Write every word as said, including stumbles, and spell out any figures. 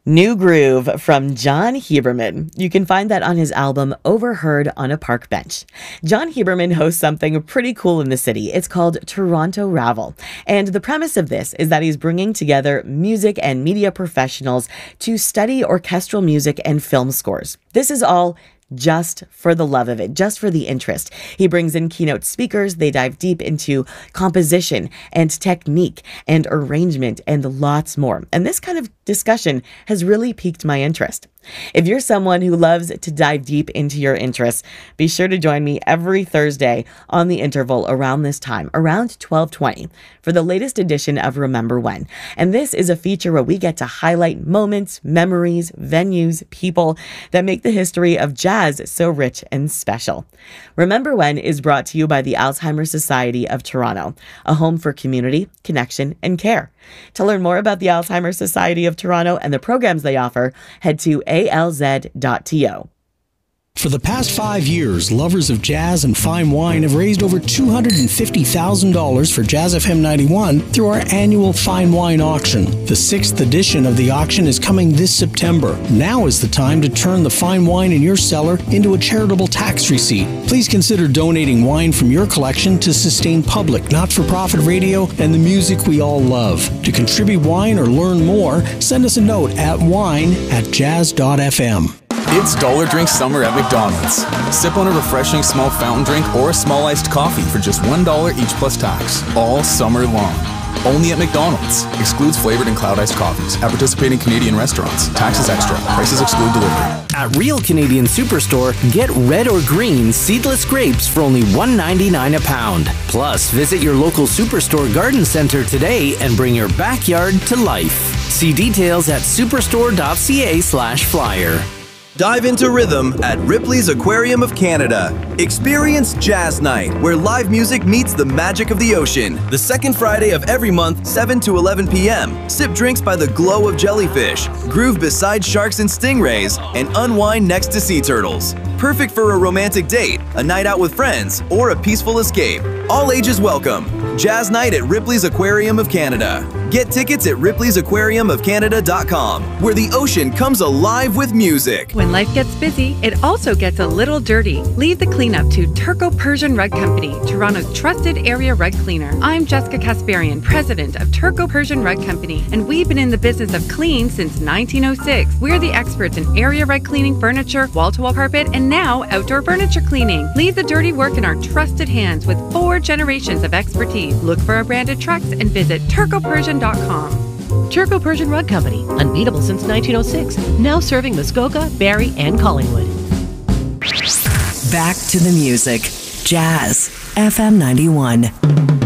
New Groove from John Huberman. You can find that on his album Overheard on a Park Bench. John Huberman hosts something pretty cool in the city. It's called Toronto Ravel. And the premise of this is that he's bringing together music and media professionals to study orchestral music and film scores. This is all just for the love of it, just for the interest. He brings in keynote speakers. They dive deep into composition and technique and arrangement and lots more. And this kind of discussion has really piqued my interest. If you're someone who loves to dive deep into your interests, be sure to join me every Thursday on The Interval around this time, around twelve twenty, for the latest edition of Remember When. And this is a feature where we get to highlight moments, memories, venues, people that make the history of jazz so rich and special. Remember When is brought to you by the Alzheimer's Society of Toronto, a home for community, connection, and care. To learn more about the Alzheimer's Society of Toronto and the programs they offer, head to a l z dot t o. For the past five years, lovers of jazz and fine wine have raised over two hundred fifty thousand dollars for Jazz F M ninety-one through our annual Fine Wine Auction. The sixth edition of the auction is coming this September. Now is the time to turn the fine wine in your cellar into a charitable tax receipt. Please consider donating wine from your collection to sustain public, not-for-profit radio and the music we all love. To contribute wine or learn more, send us a note at wine at jazz dot f m. It's Dollar Drink Summer at McDonald's. Sip on a refreshing small fountain drink or a small iced coffee for just one dollar each plus tax, all summer long. Only at McDonald's. Excludes flavored and cloud iced coffees. At participating Canadian restaurants. Taxes extra. Prices exclude delivery. At Real Canadian Superstore, get red or green seedless grapes for only one ninety-nine a pound. Plus, visit your local Superstore garden center today and bring your backyard to life. See details at superstore dot c a slash flyer. Dive into rhythm at Ripley's Aquarium of Canada. Experience Jazz Night, where live music meets the magic of the ocean. The second Friday of every month, seven to eleven p m Sip drinks by the glow of jellyfish, groove beside sharks and stingrays, and unwind next to sea turtles. Perfect for a romantic date, a night out with friends, or a peaceful escape. All ages welcome. Jazz Night at Ripley's Aquarium of Canada. Get tickets at ripley's aquarium of canada dot com, where the ocean comes alive with music. When life gets busy, it also gets a little dirty. Leave the cleanup to Turco Persian Rug Company, Toronto's trusted area rug cleaner. I'm Jessica Kasparian, president of Turco Persian Rug Company, and we've been in the business of clean since nineteen oh six. We're the experts in area rug cleaning, furniture, wall-to-wall carpet, and now outdoor furniture cleaning. Leave the dirty work in our trusted hands with four generations of expertise. Look for our branded trucks and visit turco persian dot com. Turco Persian Rug Company, unbeatable since nineteen oh six, now serving Muskoka, Barrie, and Collingwood. Back to the music. Jazz F M ninety-one.